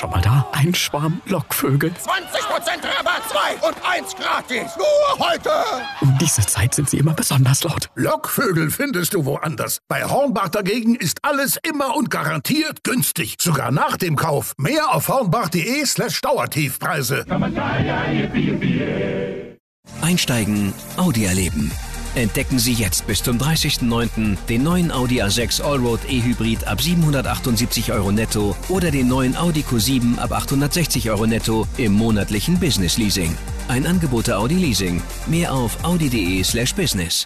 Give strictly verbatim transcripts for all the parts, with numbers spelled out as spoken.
Schon mal da? Ein Schwarm Lockvögel. zwanzig Prozent Rabatt, zwei und eins gratis. Nur heute. Um diese Zeit sind sie immer besonders laut. Lockvögel findest du woanders. Bei Hornbach dagegen ist alles immer und garantiert günstig. Sogar nach dem Kauf. Mehr auf hornbach.de slash Dauertiefpreise. Einsteigen, Audi erleben. Entdecken Sie jetzt bis zum dreißigsten neunten den neuen Audi A sechs Allroad E-Hybrid ab siebenhundertachtundsiebzig Euro netto oder den neuen Audi Q sieben ab achthundertsechzig Euro netto im monatlichen Business Leasing. Ein Angebot der Audi Leasing. Mehr auf audi.de slash business.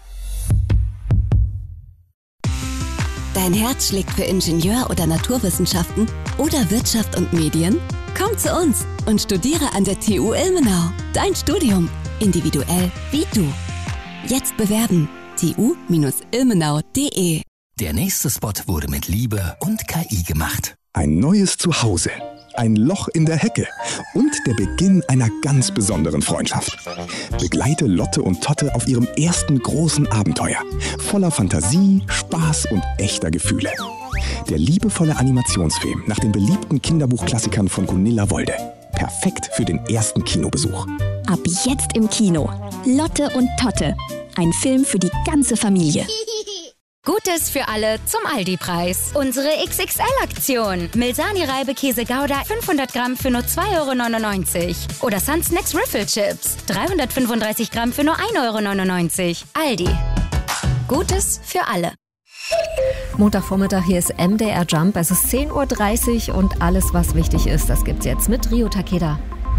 Dein Herz schlägt für Ingenieur- oder Naturwissenschaften oder Wirtschaft und Medien? Komm zu uns und studiere an der T U Ilmenau. Dein Studium. Individuell wie du. Jetzt bewerben. t u Ilmenau punkt d e. Der nächste Spot wurde mit Liebe und K I gemacht. Ein neues Zuhause, ein Loch in der Hecke und der Beginn einer ganz besonderen Freundschaft. Begleite Lotte und Totte auf ihrem ersten großen Abenteuer. Voller Fantasie, Spaß und echter Gefühle. Der liebevolle Animationsfilm nach den beliebten Kinderbuchklassikern von Gunilla Wolde. Perfekt für den ersten Kinobesuch. Ab jetzt im Kino. Lotte und Totte. Ein Film für die ganze Familie. Gutes für alle zum Aldi-Preis. Unsere X X L-Aktion. Milsani-Reibekäse Gouda fünfhundert Gramm für nur zwei Euro neunundneunzig. Oder Sun Snacks Riffle Chips. dreihundertfünfunddreißig Gramm für nur ein Euro neunundneunzig. Aldi. Gutes für alle. Montagvormittag, hier ist M D R Jump. Es ist zehn Uhr dreißig und alles, was wichtig ist, das gibt's jetzt mit Rio Takeda.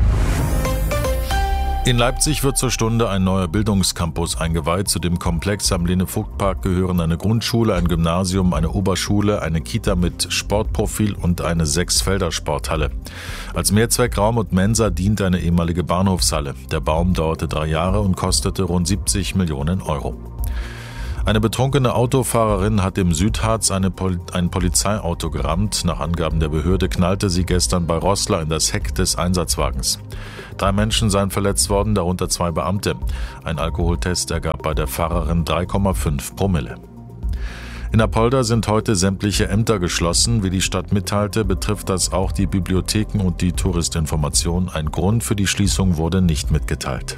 In Leipzig wird zur Stunde ein neuer Bildungscampus eingeweiht. Zu dem Komplex am Lene-Vogt-Park gehören eine Grundschule, ein Gymnasium, eine Oberschule, eine Kita mit Sportprofil und eine Sechsfelder-Sporthalle. Als Mehrzweckraum und Mensa dient eine ehemalige Bahnhofshalle. Der Baum dauerte drei Jahre und kostete rund siebzig Millionen Euro. Eine betrunkene Autofahrerin hat im Südharz eine Pol- ein Polizeiauto gerammt. Nach Angaben der Behörde knallte sie gestern bei Roßla in das Heck des Einsatzwagens. Drei Menschen seien verletzt worden, darunter zwei Beamte. Ein Alkoholtest ergab bei der Fahrerin drei Komma fünf Promille. In Apolda sind heute sämtliche Ämter geschlossen. Wie die Stadt mitteilte, betrifft das auch die Bibliotheken und die Touristinformation. Ein Grund für die Schließung wurde nicht mitgeteilt.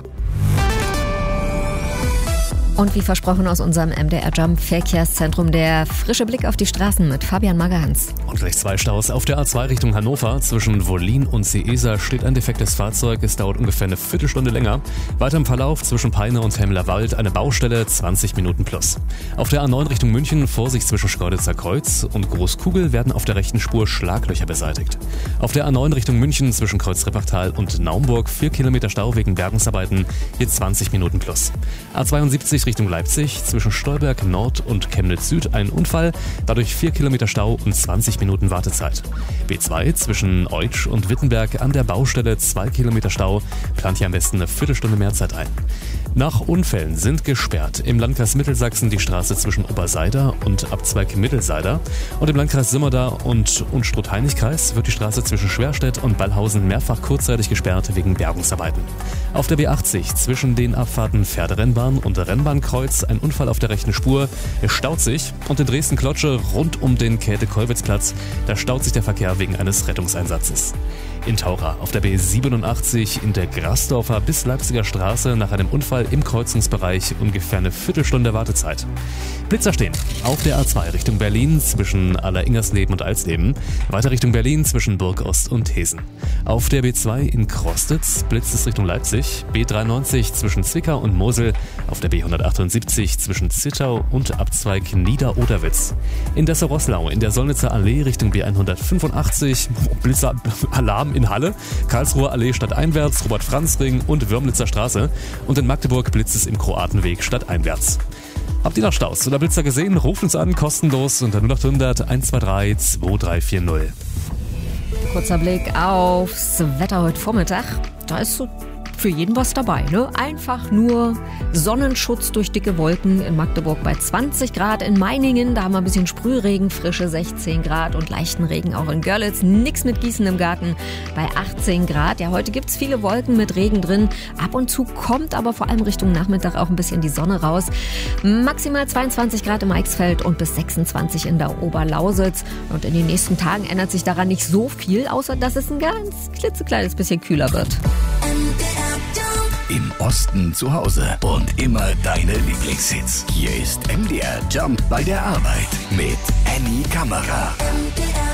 Und wie versprochen aus unserem M D R Jump Verkehrszentrum der frische Blick auf die Straßen mit Fabian Magerhans. Und gleich zwei Staus. Auf der A zwei Richtung Hannover zwischen Wollin und Seesa steht ein defektes Fahrzeug. Es dauert ungefähr eine Viertelstunde länger. Weiter im Verlauf zwischen Peine und Hemlerwald eine Baustelle, zwanzig Minuten plus. Auf der A neun Richtung München Vorsicht zwischen Schkeuditzer Kreuz und Großkugel werden auf der rechten Spur Schlaglöcher beseitigt. Auf der A neun Richtung München zwischen Kreuz-Rippachtal und Naumburg vier Kilometer Stau wegen Bergungsarbeiten, hier zwanzig Minuten plus. A zweiundsiebzig Richtung Leipzig zwischen Stolberg Nord und Chemnitz Süd ein Unfall, dadurch vier Kilometer Stau und zwanzig Minuten Wartezeit. B zwei zwischen Eutsch und Wittenberg an der Baustelle zwei Kilometer Stau, plant hier am besten eine Viertelstunde mehr Zeit ein. Nach Unfällen sind gesperrt im Landkreis Mittelsachsen die Straße zwischen Oberseider und Abzweig Mittelseider und im Landkreis Simmerda und Unstrut-Heinig-Kreis wird die Straße zwischen Schwerstedt und Ballhausen mehrfach kurzzeitig gesperrt wegen Bergungsarbeiten. Auf der B achtzig zwischen den Abfahrten Pferderennbahn und Rennbahnkreuz ein Unfall auf der rechten Spur, es staut sich und in Dresden-Klotsche rund um den Käthe-Kollwitz-Platz, da staut sich der Verkehr wegen eines Rettungseinsatzes. In Taucher auf der B siebenundachtzig in der Grasdorfer bis Leipziger Straße nach einem Unfall im Kreuzungsbereich ungefähr eine Viertelstunde Wartezeit. Blitzer stehen auf der A zwei Richtung Berlin zwischen Aller-Ingersleben und Alsleben, weiter Richtung Berlin zwischen Burgost und Hesen. Auf der B zwei in Krostitz blitzt es Richtung Leipzig, B dreiundneunzig zwischen Zwickau und Mosel, auf der B hundertachtundsiebzig zwischen Zittau und Abzweig Nieder-Oderwitz. In Dessau-Roßlau in der Solnitzer Allee Richtung B hundertfünfundachtzig, Blitzer-Alarm in Halle, Karlsruher Allee stadteinwärts, Robert-Franz-Ring und Würmlitzer Straße und in Magdeburg blitzt es im Kroatenweg stadteinwärts. Habt ihr noch Staus oder Blitzer gesehen? Ruft uns an, kostenlos unter null acht hundert eins zwei drei zwei drei vier null. Kurzer Blick aufs Wetter heute Vormittag. Da ist so für jeden was dabei, ne? Einfach nur Sonnenschutz durch dicke Wolken in Magdeburg bei zwanzig Grad, in Meiningen, da haben wir ein bisschen Sprühregen, frische sechzehn Grad und leichten Regen auch in Görlitz. Nix mit Gießen im Garten bei achtzehn Grad. Ja, heute gibt's viele Wolken mit Regen drin. Ab und zu kommt aber vor allem Richtung Nachmittag auch ein bisschen die Sonne raus. Maximal zweiundzwanzig Grad im Eichsfeld und bis sechsundzwanzig in der Oberlausitz. Und in den nächsten Tagen ändert sich daran nicht so viel, außer dass es ein ganz klitzekleines bisschen kühler wird. Im Osten zu Hause und immer deine Lieblingshits. Hier ist M D R Jump bei der Arbeit mit Annie Kammerer.